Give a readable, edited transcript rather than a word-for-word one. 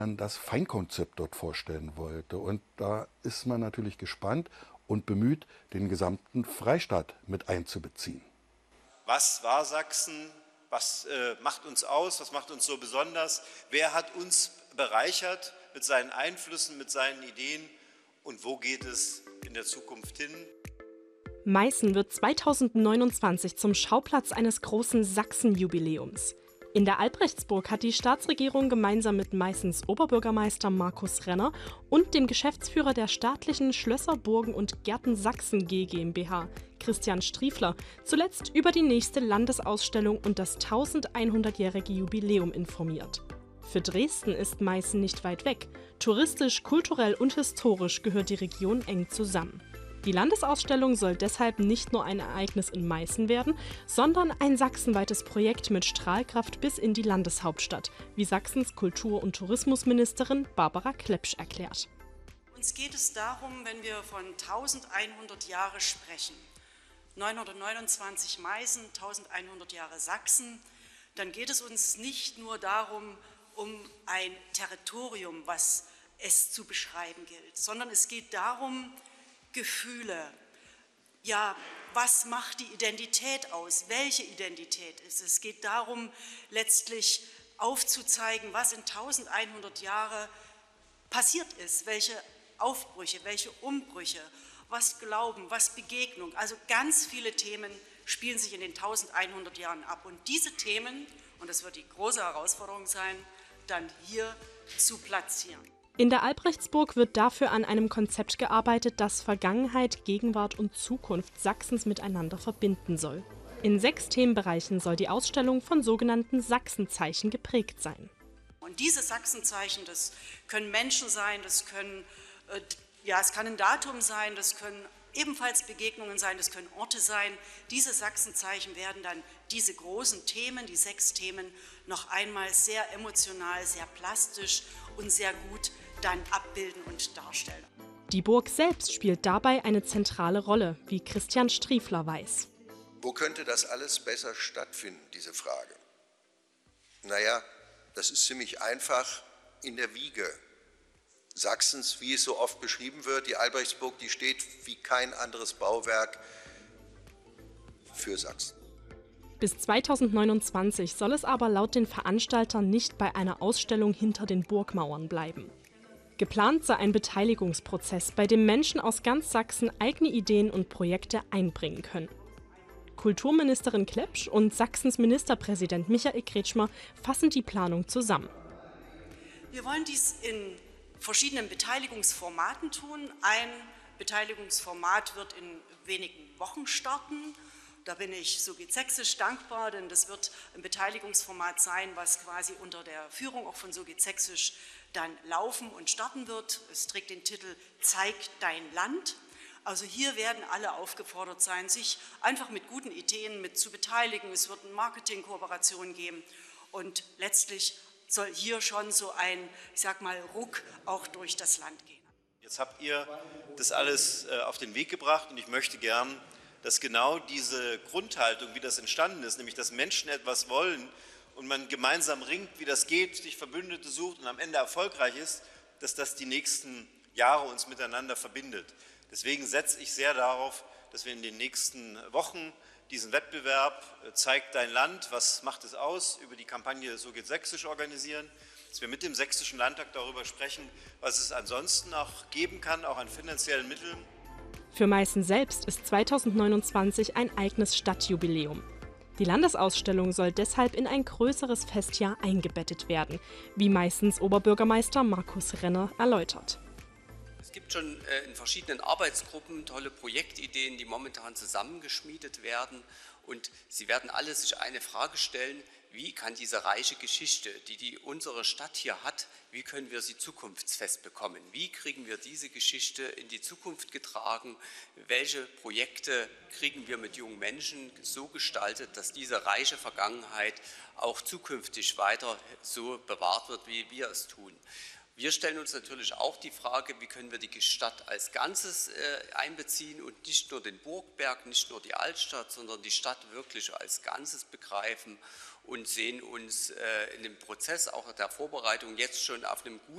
das Feinkonzept dort vorstellen wollte. Und da ist man natürlich gespannt und bemüht, den gesamten Freistaat mit einzubeziehen. Was war Sachsen? Was macht uns aus? Was macht uns so besonders? Wer hat uns bereichert mit seinen Einflüssen, mit seinen Ideen? Und wo geht es in der Zukunft hin? Meißen wird 2029 zum Schauplatz eines großen Sachsen-Jubiläums. In der Albrechtsburg hat die Staatsregierung gemeinsam mit Meißens Oberbürgermeister Markus Renner und dem Geschäftsführer der staatlichen Schlösser, Burgen und Gärten Sachsen GmbH, Christian Striefler, zuletzt über die nächste Landesausstellung und das 1100-jährige Jubiläum informiert. Für Dresden ist Meißen nicht weit weg. Touristisch, kulturell und historisch gehört die Region eng zusammen. Die Landesausstellung soll deshalb nicht nur ein Ereignis in Meißen werden, sondern ein sachsenweites Projekt mit Strahlkraft bis in die Landeshauptstadt, wie Sachsens Kultur- und Tourismusministerin Barbara Klepsch erklärt. Uns geht es darum, wenn wir von 1100 Jahre sprechen, 929 Meißen, 1100 Jahre Sachsen, dann geht es uns nicht nur darum, um ein Territorium, was es zu beschreiben gilt, sondern es geht darum, Gefühle, ja, was macht die Identität aus, welche Identität ist es? Es geht darum, letztlich aufzuzeigen, was in 1100 Jahren passiert ist, welche Aufbrüche, welche Umbrüche, was Glauben, was Begegnung, also ganz viele Themen spielen sich in den 1100 Jahren ab. Und diese Themen, und das wird die große Herausforderung sein, dann hier zu platzieren. In der Albrechtsburg wird dafür an einem Konzept gearbeitet, das Vergangenheit, Gegenwart und Zukunft Sachsens miteinander verbinden soll. In 6 Themenbereichen soll die Ausstellung von sogenannten Sachsenzeichen geprägt sein. Und diese Sachsenzeichen, das können Menschen sein, das können, es kann ein Datum sein, das können ebenfalls Begegnungen sein, das können Orte sein. Diese Sachsenzeichen werden dann diese großen Themen, die 6 Themen, noch einmal sehr emotional, sehr plastisch und sehr gut dann abbilden und darstellen. Die Burg selbst spielt dabei eine zentrale Rolle, wie Christian Striefler weiß. Wo könnte das alles besser stattfinden, diese Frage? Naja, das ist ziemlich einfach in der Wiege Sachsens, wie es so oft beschrieben wird. Die Albrechtsburg, die steht wie kein anderes Bauwerk für Sachsen. Bis 2029 soll es aber laut den Veranstaltern nicht bei einer Ausstellung hinter den Burgmauern bleiben. Geplant sei ein Beteiligungsprozess, bei dem Menschen aus ganz Sachsen eigene Ideen und Projekte einbringen können. Kulturministerin Klepsch und Sachsens Ministerpräsident Michael Kretschmer fassen die Planung zusammen. Wir wollen dies in verschiedenen Beteiligungsformaten tun. Ein Beteiligungsformat wird in wenigen Wochen starten. Da bin ich so geht sächsisch dankbar, denn das wird ein Beteiligungsformat sein, was quasi unter der Führung auch von so geht sächsisch dann laufen und starten wird. Es trägt den Titel Zeig dein Land. Also hier werden alle aufgefordert sein, sich einfach mit guten Ideen mit zu beteiligen. Es wird eine Marketingkooperation geben und letztlich soll hier schon so ein, ich sag mal, Ruck auch durch das Land gehen. Jetzt habt ihr das alles auf den Weg gebracht und ich möchte gern, dass genau diese Grundhaltung, wie das entstanden ist, nämlich dass Menschen etwas wollen und man gemeinsam ringt, wie das geht, sich Verbündete sucht und am Ende erfolgreich ist, dass das die nächsten Jahre uns miteinander verbindet. Deswegen setze ich sehr darauf, dass wir in den nächsten Wochen diesen Wettbewerb Zeig dein Land, was macht es aus, über die Kampagne So geht Sächsisch organisieren, dass wir mit dem Sächsischen Landtag darüber sprechen, was es ansonsten auch geben kann, auch an finanziellen Mitteln. Für Meißen selbst ist 2029 ein eigenes Stadtjubiläum. Die Landesausstellung soll deshalb in ein größeres Festjahr eingebettet werden, wie Meißens Oberbürgermeister Markus Renner erläutert. Es gibt schon in verschiedenen Arbeitsgruppen tolle Projektideen, die momentan zusammengeschmiedet werden. Und sie werden alle sich eine Frage stellen: Wie kann diese reiche Geschichte, die unsere Stadt hier hat, wie können wir sie zukunftsfest bekommen? Wie kriegen wir diese Geschichte in die Zukunft getragen? Welche Projekte kriegen wir mit jungen Menschen so gestaltet, dass diese reiche Vergangenheit auch zukünftig weiter so bewahrt wird, wie wir es tun? Wir stellen uns natürlich auch die Frage, wie können wir die Stadt als Ganzes einbeziehen und nicht nur den Burgberg, nicht nur die Altstadt, sondern die Stadt wirklich als Ganzes begreifen und sehen uns in dem Prozess auch der Vorbereitung jetzt schon auf einem guten